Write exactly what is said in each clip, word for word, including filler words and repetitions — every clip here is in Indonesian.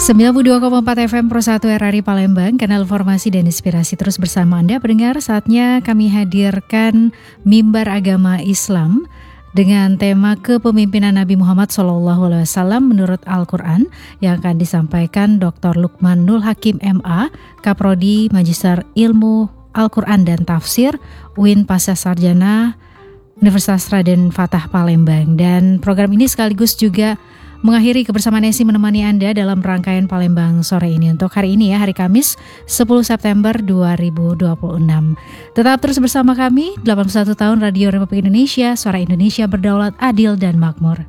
sembilan puluh dua koma empat F M Pro satu R R I Palembang, kanal informasi dan inspirasi terus bersama Anda pendengar. Saatnya kami hadirkan Mimbar Agama Islam dengan tema kepemimpinan Nabi Muhammad shallallahu alaihi wasallam menurut Al-Quran yang akan disampaikan Doktor Lukman Nul Hakim M A, Kaprodi Magister Ilmu Al-Quran dan Tafsir U I N Pascasarjana Universitas Raden Fatah Palembang. Dan program ini sekaligus juga mengakhiri kebersamaan Nesi menemani Anda dalam rangkaian Palembang sore ini. Untuk hari ini ya, hari Kamis sepuluh September dua ribu dua puluh enam. Tetap terus bersama kami, delapan puluh satu tahun Radio Republik Indonesia, Suara Indonesia berdaulat, adil dan makmur.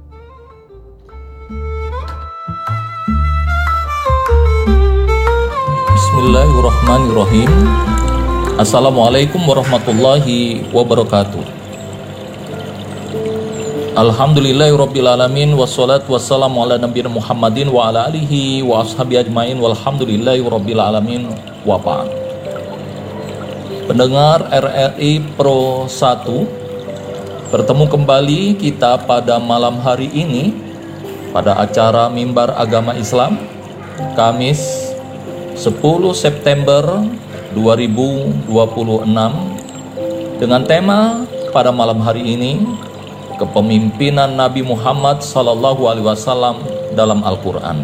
Bismillahirrahmanirrahim. Assalamualaikum warahmatullahi wabarakatuh. Alhamdulillahirrabbilalamin. Wassalatu wassalamu ala nabiyina Muhammadin wa ala alihi wa ashabi ajmain. Walhamdulillahirrabbilalamin wa ba'd. Pendengar R R I Pro satu, bertemu kembali kita pada malam hari ini pada acara Mimbar Agama Islam Kamis sepuluh September dua ribu dua puluh enam dengan tema pada malam hari ini kepemimpinan Nabi Muhammad Sallallahu Alaihi Wasallam dalam Al-Quran.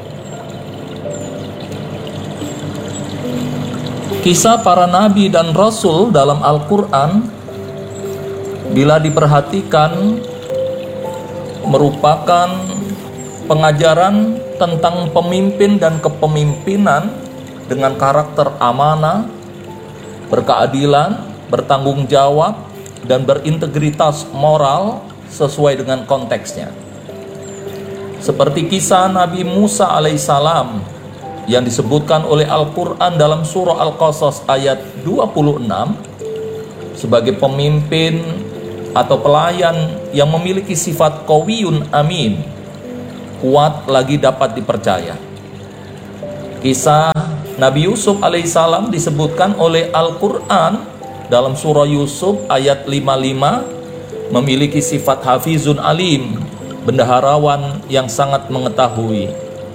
Kisah para nabi dan rasul dalam Al-Quran bila diperhatikan merupakan pengajaran tentang pemimpin dan kepemimpinan dengan karakter amanah, berkeadilan, bertanggung jawab, dan berintegritas moral sesuai dengan konteksnya. Seperti kisah Nabi Musa alaihissalam yang disebutkan oleh Al-Quran dalam surah Al-Qasas ayat dua puluh enam sebagai pemimpin atau pelayan yang memiliki sifat qawiyun amin, kuat lagi dapat dipercaya. Kisah Nabi Yusuf alaihissalam disebutkan oleh Al-Quran dalam surah Yusuf ayat lima puluh lima, memiliki sifat hafizun alim, bendaharawan yang sangat mengetahui.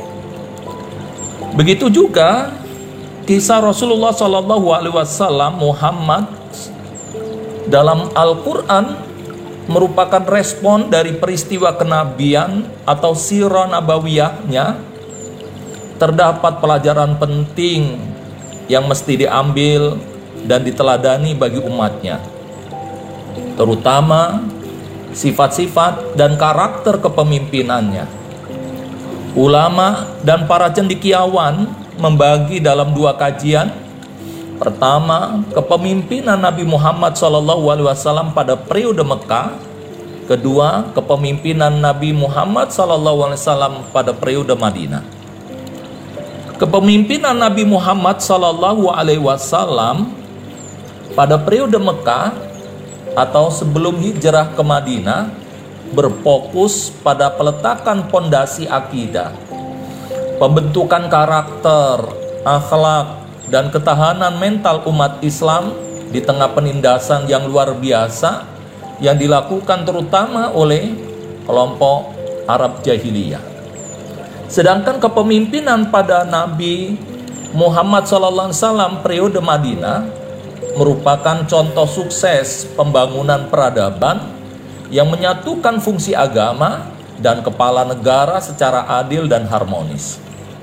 Begitu juga kisah Rasulullah Shallallahu Alaihi Wasallam Muhammad dalam Al-Quran merupakan respon dari peristiwa kenabian atau sirah nabawiyahnya. Terdapat pelajaran penting yang mesti diambil dan diteladani bagi umatnya, terutama sifat-sifat dan karakter kepemimpinannya. Ulama dan para cendekiawan membagi dalam dua kajian. Pertama, kepemimpinan Nabi Muhammad shallallahu alaihi wasallam pada periode Mekah. Kedua, kepemimpinan Nabi Muhammad shallallahu alaihi wasallam pada periode Madinah. Kepemimpinan Nabi Muhammad shallallahu alaihi wasallam pada periode Mekah atau sebelum hijrah ke Madinah berfokus pada peletakan pondasi akidah, pembentukan karakter, akhlak, dan ketahanan mental umat Islam di tengah penindasan yang luar biasa yang dilakukan terutama oleh kelompok Arab Jahiliyah. Sedangkan kepemimpinan pada Nabi Muhammad shallallahu alaihi wasallam periode Madinah merupakan contoh sukses pembangunan peradaban yang menyatukan fungsi agama dan kepala negara secara adil dan harmonis.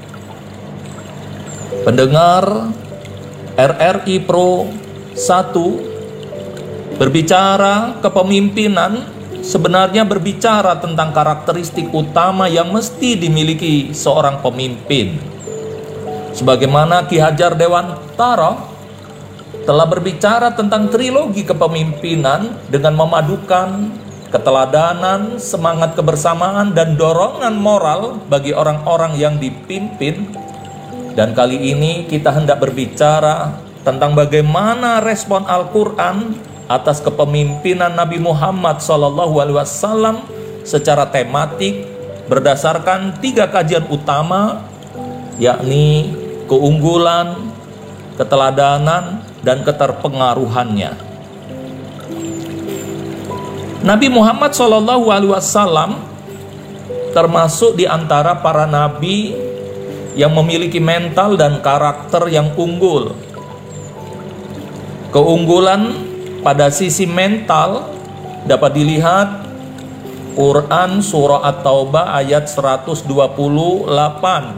Pendengar R R I Pro satu, berbicara kepemimpinan sebenarnya berbicara tentang karakteristik utama yang mesti dimiliki seorang pemimpin. Sebagaimana Ki Hajar Dewantara telah berbicara tentang trilogi kepemimpinan dengan memadukan keteladanan, semangat kebersamaan, dan dorongan moral bagi orang-orang yang dipimpin. Dan kali ini kita hendak berbicara tentang bagaimana respon Al-Quran atas kepemimpinan Nabi Muhammad shallallahu alaihi wasallam secara tematik berdasarkan tiga kajian utama, yakni keunggulan, keteladanan, dan keterpengaruhannya. Nabi Muhammad shallallahu alaihi wasallam termasuk di antara para nabi yang memiliki mental dan karakter yang unggul. Keunggulan pada sisi mental dapat dilihat Quran surah At-Taubah ayat seratus dua puluh delapan,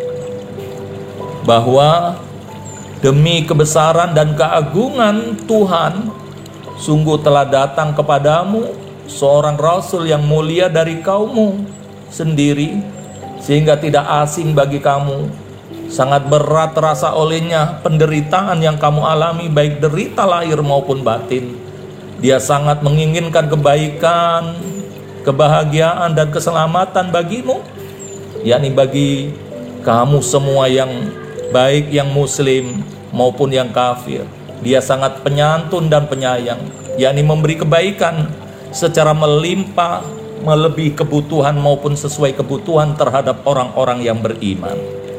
bahwa demi kebesaran dan keagungan Tuhan, sungguh telah datang kepadamu seorang rasul yang mulia dari kaummu sendiri, sehingga tidak asing bagi kamu. Sangat berat terasa olehnya penderitaan yang kamu alami, baik derita lahir maupun batin. Dia sangat menginginkan kebaikan, kebahagiaan dan keselamatan bagimu, yakni bagi kamu semua yang baik yang muslim maupun yang kafir. Dia sangat penyantun dan penyayang, yakni memberi kebaikan secara melimpah, melebihi kebutuhan maupun sesuai kebutuhan terhadap orang-orang yang beriman.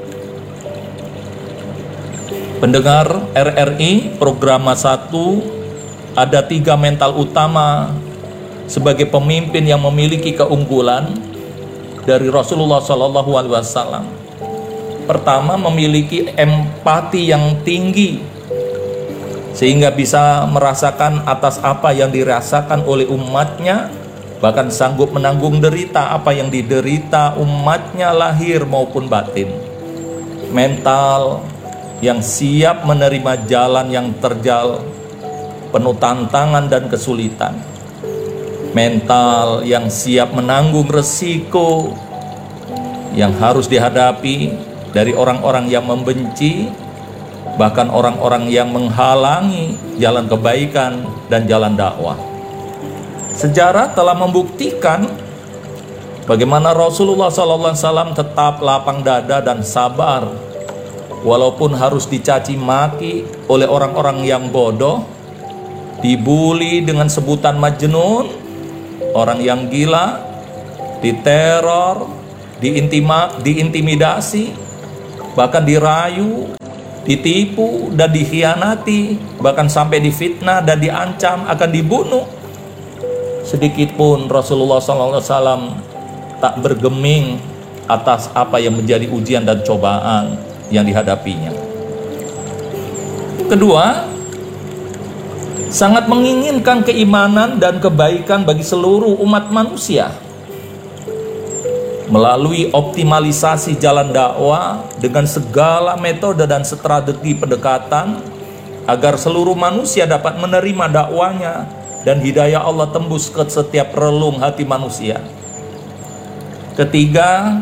Pendengar R R I Programa satu, ada tiga mental utama sebagai pemimpin yang memiliki keunggulan dari Rasulullah Shallallahu Alaihi Wasallam. Pertama, memiliki empati yang tinggi sehingga bisa merasakan atas apa yang dirasakan oleh umatnya, bahkan sanggup menanggung derita apa yang diderita umatnya lahir maupun batin. Mental yang siap menerima jalan yang terjal, penuh tantangan dan kesulitan. Mental yang siap menanggung resiko yang harus dihadapi dari orang-orang yang membenci, bahkan orang-orang yang menghalangi jalan kebaikan dan jalan dakwah. Sejarah telah membuktikan bagaimana Rasulullah shallallahu alaihi wasallam tetap lapang dada dan sabar, walaupun harus dicaci maki oleh orang-orang yang bodoh, dibuli dengan sebutan majnun, orang yang gila, diteror, diintima, diintimidasi, bahkan dirayu, ditipu dan dikhianati, bahkan sampai difitnah dan diancam akan dibunuh. Sedikit pun Rasulullah shallallahu alaihi wasallam tak bergeming atas apa yang menjadi ujian dan cobaan yang dihadapinya. Kedua, sangat menginginkan keimanan dan kebaikan bagi seluruh umat manusia. Melalui optimalisasi jalan dakwah dengan segala metode dan strategi pendekatan agar seluruh manusia dapat menerima dakwanya dan hidayah Allah tembus ke setiap relung hati manusia. Ketiga,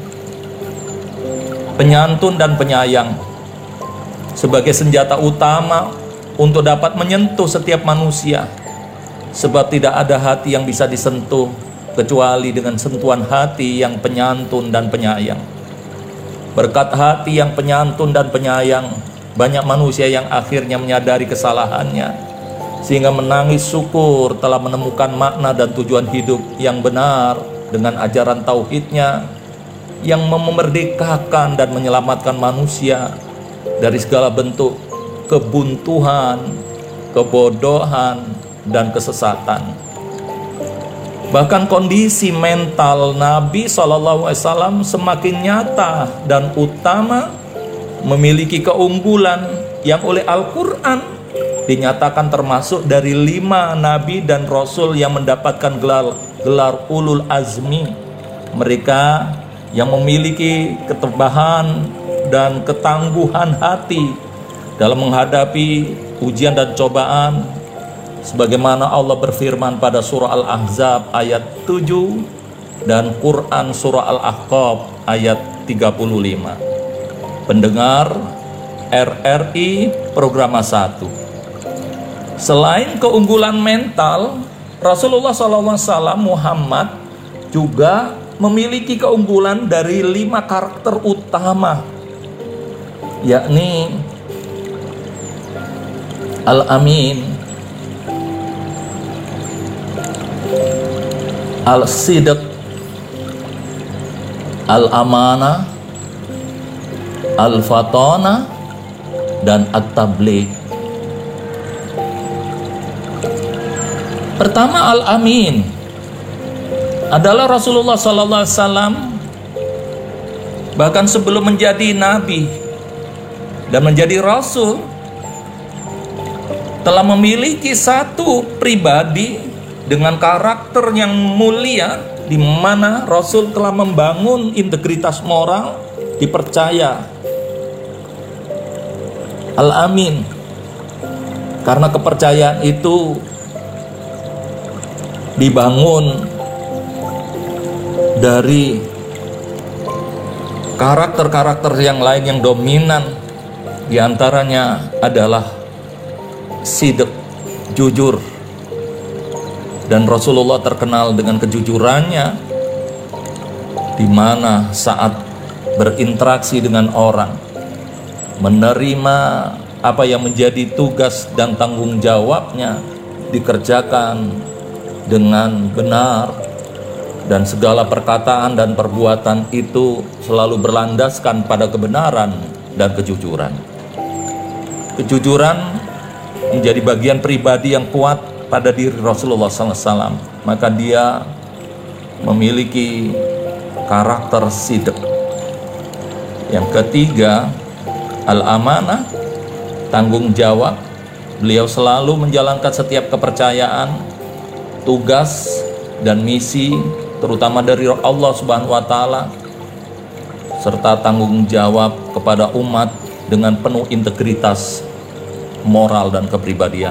penyantun dan penyayang sebagai senjata utama untuk dapat menyentuh setiap manusia, sebab tidak ada hati yang bisa disentuh kecuali dengan sentuhan hati yang penyantun dan penyayang. Berkat hati yang penyantun dan penyayang, banyak manusia yang akhirnya menyadari kesalahannya, sehingga menangis syukur telah menemukan makna dan tujuan hidup yang benar dengan ajaran tauhidnya yang memerdekakan dan menyelamatkan manusia dari segala bentuk kebuntuan, kebodohan, dan kesesatan. Bahkan kondisi mental Nabi shallallahu alaihi wasallam semakin nyata dan utama, memiliki keunggulan yang oleh Al-Quran dinyatakan termasuk dari lima nabi dan rasul yang mendapatkan gelar, gelar ulul azmi. Mereka yang memiliki ketebahan dan ketangguhan hati dalam menghadapi ujian dan cobaan, sebagaimana Allah berfirman pada surah Al-Ahzab ayat tujuh dan Quran surah Al-Ahqaf ayat tiga puluh lima. Pendengar R R I Programa satu, selain keunggulan mental, Rasulullah shallallahu alaihi wasallam Muhammad juga memiliki keunggulan dari lima karakter utama, yakni Al-Amin, Al-Sidq, Al-Amanah, Al-Fatana, dan At-Tabligh. Pertama, Al-Amin adalah Rasulullah shallallahu alaihi wasallam Bahkan sebelum menjadi nabi dan menjadi rasul, telah memiliki satu pribadi dengan karakter yang mulia, di mana Rasul telah membangun integritas moral, dipercaya Al-Amin. Karena kepercayaan itu dibangun dari karakter-karakter yang lain yang dominan, diantaranya adalah sidq, jujur. Dan Rasulullah terkenal dengan kejujurannya, di mana saat berinteraksi dengan orang, menerima apa yang menjadi tugas dan tanggung jawabnya dikerjakan dengan benar, dan segala perkataan dan perbuatan itu selalu berlandaskan pada kebenaran dan kejujuran. Kejujuran menjadi bagian pribadi yang kuat pada diri Rasulullah sallallahu alaihi wasallam. Maka dia memiliki karakter sidq. Yang ketiga, al-amanah, tanggung jawab. Beliau selalu menjalankan setiap kepercayaan, tugas dan misi, terutama dari Allah Subhanahu wa taala, serta tanggung jawab kepada umat dengan penuh integritas moral dan kepribadian.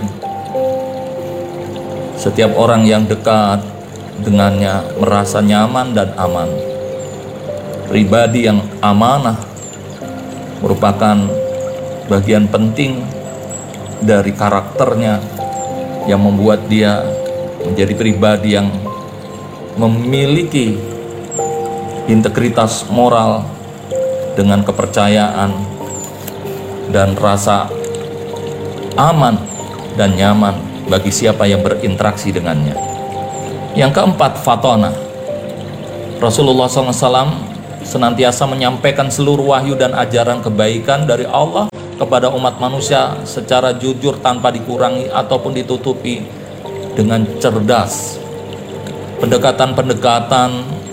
Setiap orang yang dekat dengannya merasa nyaman dan aman. Pribadi yang amanah merupakan bagian penting dari karakternya yang membuat dia menjadi pribadi yang memiliki integritas moral dengan kepercayaan dan rasa aman dan nyaman bagi siapa yang berinteraksi dengannya. Yang keempat, fatona. Rasulullah sallallahu alaihi wasallam senantiasa menyampaikan seluruh wahyu dan ajaran kebaikan dari Allah kepada umat manusia secara jujur, tanpa dikurangi ataupun ditutupi, dengan cerdas. Pendekatan-pendekatan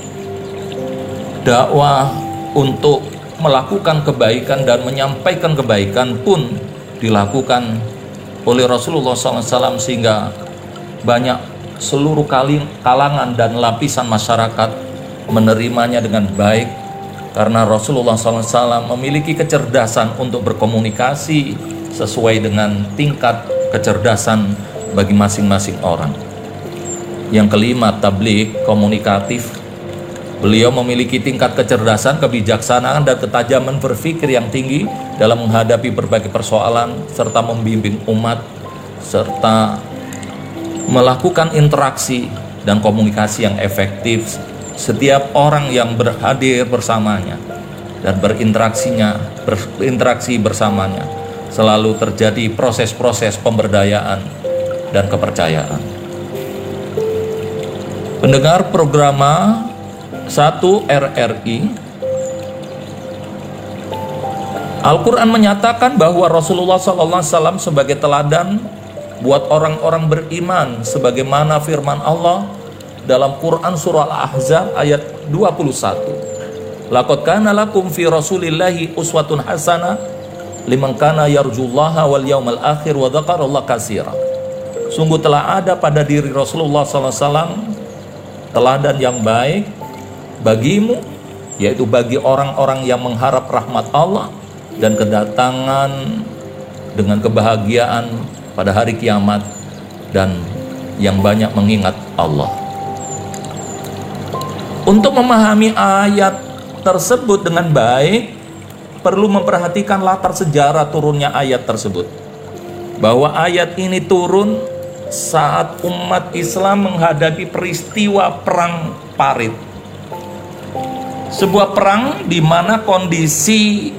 dakwah untuk melakukan kebaikan dan menyampaikan kebaikan pun dilakukan oleh Rasulullah sallallahu alaihi wasallam, sehingga banyak seluruh kalangan dan lapisan masyarakat menerimanya dengan baik, karena Rasulullah sallallahu alaihi wasallam memiliki kecerdasan untuk berkomunikasi sesuai dengan tingkat kecerdasan bagi masing-masing orang. Yang kelima, tabligh, komunikatif. Beliau memiliki tingkat kecerdasan, kebijaksanaan, dan ketajaman berpikir yang tinggi dalam menghadapi berbagai persoalan, serta membimbing umat, serta melakukan interaksi dan komunikasi yang efektif. Setiap orang yang berhadir bersamanya dan berinteraksinya, berinteraksi bersamanya, selalu terjadi proses-proses pemberdayaan dan kepercayaan. Pendengar programa satu R R I, Al-Quran menyatakan bahwa Rasulullah sallallahu alaihi wasallam sebagai teladan buat orang-orang beriman, sebagaimana firman Allah dalam Quran surah Al-Ahzab ayat dua puluh satu. Laqad kana lakum fi Rasulillahi uswatun hasanah liman kana yarjullaha wal yawmal akhir wa dzakarallaha katsira. Sungguh telah ada pada diri Rasulullah sallallahu alaihi wasallam teladan yang baik bagimu, yaitu bagi orang-orang yang mengharap rahmat Allah dan kedatangan dengan kebahagiaan pada hari kiamat, dan yang banyak mengingat Allah. Untuk memahami ayat tersebut dengan baik, perlu memperhatikan latar sejarah turunnya ayat tersebut. Bahwa ayat ini turun saat umat Islam menghadapi peristiwa perang Parit. Sebuah perang di mana kondisi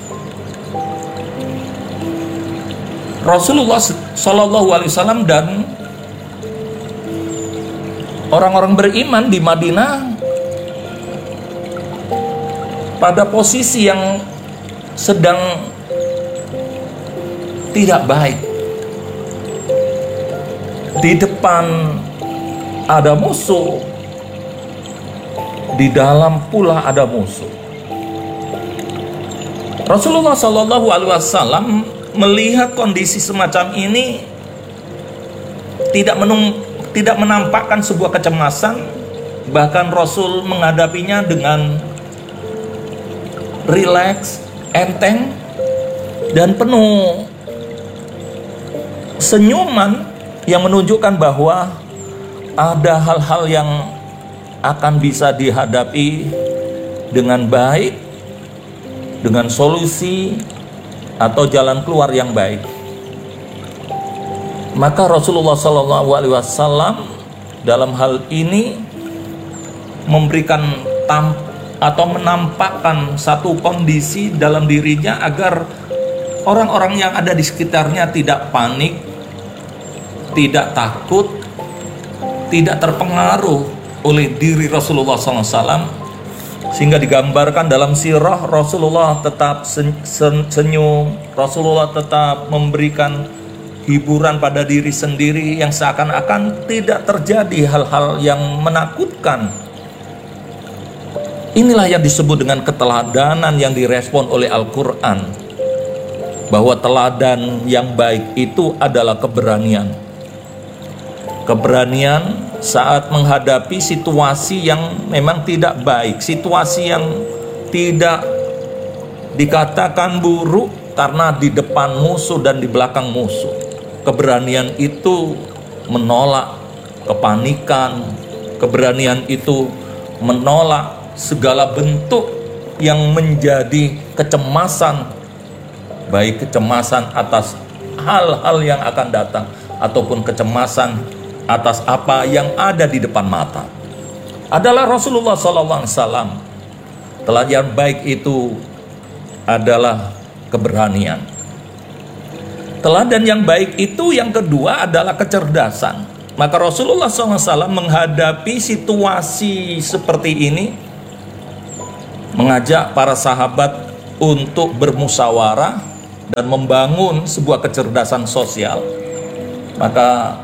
Rasulullah Shallallahu Alaihi Wasallam dan orang-orang beriman di Madinah pada posisi yang sedang tidak baik. Di depan ada musuh, di dalam pula ada musuh. Rasulullah Shallallahu Alaihi Wasallam melihat kondisi semacam ini tidak menung, tidak menampakkan sebuah kecemasan, bahkan Rasul menghadapinya dengan rileks, enteng, dan penuh senyuman yang menunjukkan bahwa ada hal-hal yang akan bisa dihadapi dengan baik, dengan solusi atau jalan keluar yang baik. Maka Rasulullah Shallallahu Alaihi Wasallam dalam hal ini memberikan tam atau menampakkan satu kondisi dalam dirinya agar orang-orang yang ada di sekitarnya tidak panik, tidak takut, tidak terpengaruh oleh diri Rasulullah shallallahu alaihi wasallam, sehingga digambarkan dalam sirah Rasulullah tetap senyum, Rasulullah tetap memberikan hiburan pada diri sendiri yang seakan-akan tidak terjadi hal-hal yang menakutkan. Inilah yang disebut dengan keteladanan yang direspon oleh Al-Quran, bahwa teladan yang baik itu adalah keberanian. Keberanian saat menghadapi situasi yang memang tidak baik, situasi yang tidak dikatakan buruk karena di depan musuh dan di belakang musuh. Keberanian itu menolak kepanikan, keberanian itu menolak segala bentuk yang menjadi kecemasan, baik kecemasan atas hal-hal yang akan datang ataupun kecemasan atas apa yang ada di depan mata. Adalah Rasulullah shallallahu alaihi wasallam. Teladan baik itu adalah keberanian. Teladan yang baik itu yang kedua adalah kecerdasan. Maka Rasulullah shallallahu alaihi wasallam menghadapi situasi seperti ini, mengajak para sahabat untuk bermusyawarah dan membangun sebuah kecerdasan sosial. Maka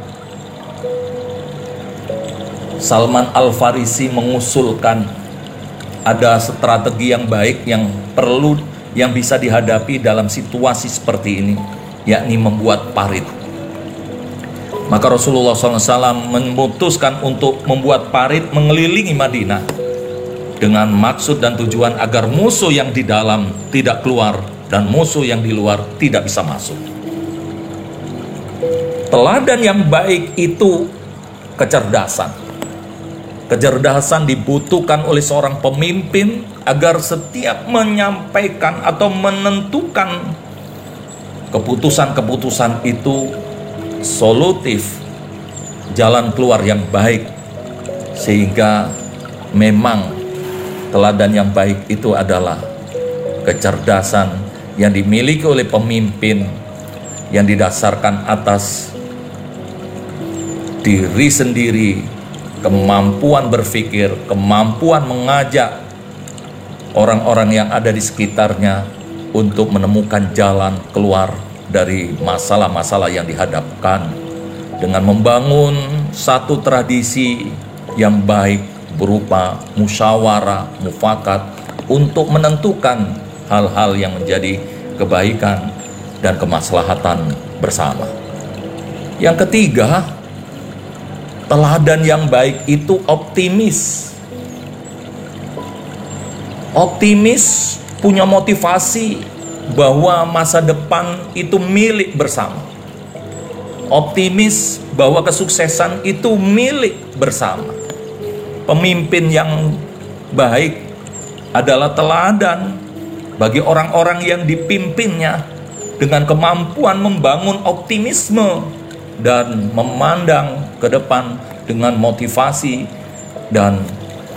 Salman Al-Farisi mengusulkan ada strategi yang baik yang perlu, yang bisa dihadapi dalam situasi seperti ini, yakni membuat parit. Maka Rasulullah shallallahu alaihi wasallam memutuskan untuk membuat parit mengelilingi Madinah dengan maksud dan tujuan agar musuh yang di dalam tidak keluar dan musuh yang di luar tidak bisa masuk. Teladan yang baik itu kecerdasan. Kecerdasan dibutuhkan oleh seorang pemimpin agar setiap menyampaikan atau menentukan keputusan-keputusan itu solutif, jalan keluar yang baik, sehingga memang teladan yang baik itu adalah kecerdasan yang dimiliki oleh pemimpin yang didasarkan atas diri sendiri, kemampuan berpikir, kemampuan mengajak orang-orang yang ada di sekitarnya untuk menemukan jalan keluar dari masalah-masalah yang dihadapkan, dengan membangun satu tradisi yang baik berupa musyawarah, mufakat untuk menentukan hal-hal yang menjadi kebaikan dan kemaslahatan bersama. Yang ketiga, teladan yang baik itu optimis. Optimis punya motivasi bahwa masa depan itu milik bersama. Optimis bahwa kesuksesan itu milik bersama. Pemimpin yang baik adalah teladan bagi orang-orang yang dipimpinnya dengan kemampuan membangun optimisme dan memandang ke depan dengan motivasi dan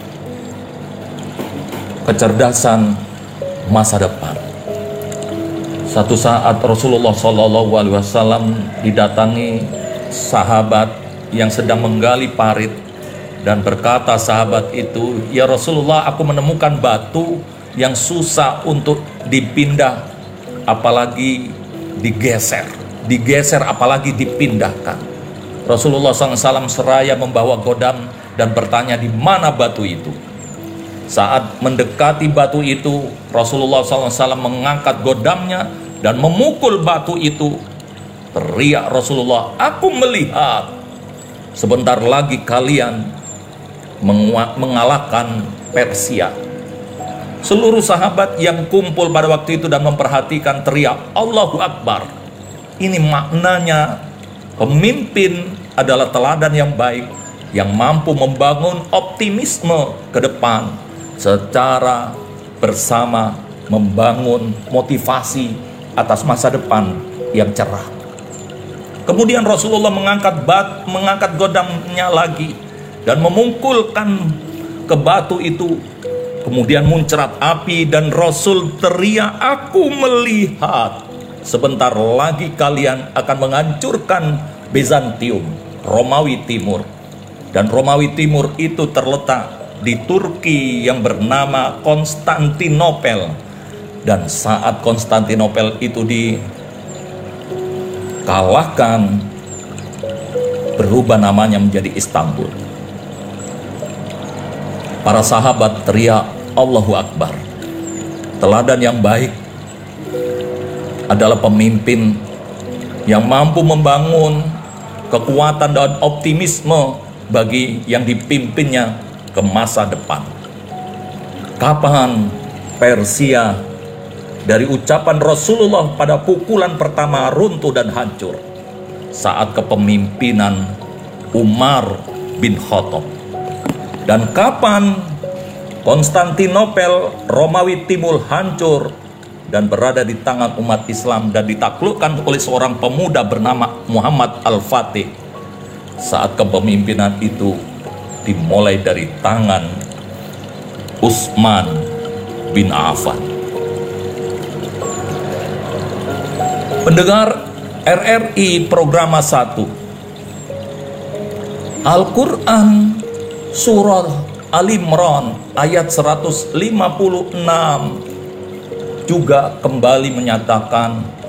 kecerdasan masa depan. Satu saat Rasulullah shallallahu alaihi wasallam didatangi sahabat yang sedang menggali parit, dan berkata sahabat itu, "Ya Rasulullah, aku menemukan batu yang susah untuk dipindah, apalagi digeser. Digeser apalagi dipindahkan." Rasulullah shallallahu alaihi wasallam seraya membawa godam dan bertanya, "Di mana batu itu?" Saat mendekati batu itu, Rasulullah shallallahu alaihi wasallam mengangkat godamnya dan memukul batu itu. Teriak Rasulullah, "Aku melihat sebentar lagi kalian mengalahkan Persia." Seluruh sahabat yang kumpul pada waktu itu dan memperhatikan teriak, "Allahu Akbar." Ini maknanya, pemimpin adalah teladan yang baik, yang mampu membangun optimisme ke depan secara bersama, membangun motivasi atas masa depan yang cerah. Kemudian Rasulullah mengangkat bat, mengangkat godamnya lagi dan memungkulkan ke batu itu. Kemudian muncrat api dan Rasul teriak, "Aku melihat sebentar lagi kalian akan menghancurkan Bizantium, Romawi Timur." Dan Romawi Timur itu terletak di Turki yang bernama Konstantinopel. Dan saat Konstantinopel itu dikalahkan, berubah namanya menjadi Istanbul. Para sahabat teriak, "Allahu Akbar." Teladan yang baik adalah pemimpin yang mampu membangun kekuatan dan optimisme bagi yang dipimpinnya ke masa depan. Kapan Persia dari ucapan Rasulullah pada pukulan pertama runtuh dan hancur? Saat kepemimpinan Umar bin Khattab. Dan kapan Konstantinopel, Romawi Timur hancur dan berada di tangan umat Islam dan ditaklukkan oleh seorang pemuda bernama Muhammad Al-Fatih? Saat kepemimpinan itu dimulai dari tangan Utsman bin Affan. Pendengar R R I Programa satu, Al-Quran Surah Al-Imran ayat seratus lima puluh enam juga kembali menyatakan,